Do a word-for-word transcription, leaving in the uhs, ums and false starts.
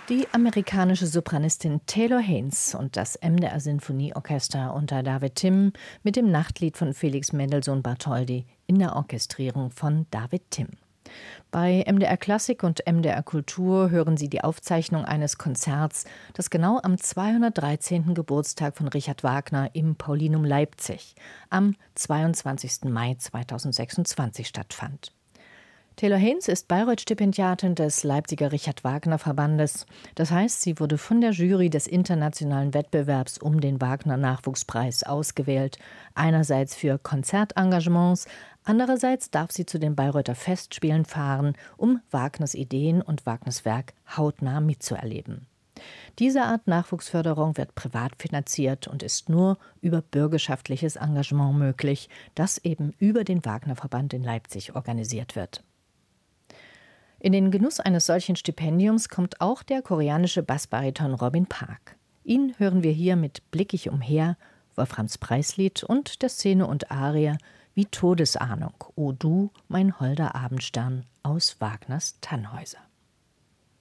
Die amerikanische Sopranistin Taylor Haynes und das M D R Sinfonieorchester unter David Timm mit dem Nachtlied von Felix Mendelssohn Bartholdy in der Orchestrierung von David Timm. Bei M D R Klassik und M D R Kultur hören Sie die Aufzeichnung eines Konzerts, das genau am zweihundertdreizehnten Geburtstag von Richard Wagner im Paulinum Leipzig am zweiundzwanzigsten Mai zweitausendsechsundzwanzig stattfand. Taylor Haynes ist Bayreuth-Stipendiatin des Leipziger Richard-Wagner-Verbandes. Das heißt, sie wurde von der Jury des internationalen Wettbewerbs um den Wagner-Nachwuchspreis ausgewählt. Einerseits für Konzertengagements, andererseits darf sie zu den Bayreuther Festspielen fahren, um Wagners Ideen und Wagners Werk hautnah mitzuerleben. Diese Art Nachwuchsförderung wird privat finanziert und ist nur über bürgerschaftliches Engagement möglich, das eben über den Wagner-Verband in Leipzig organisiert wird. In den Genuss eines solchen Stipendiums kommt auch der koreanische Bassbariton Robin Park. Ihn hören wir hier mit Blick ich umher, Wolframs Preislied und der Szene und Arie wie Todesahnung, O du, mein holder Abendstern aus Wagners Tannhäuser.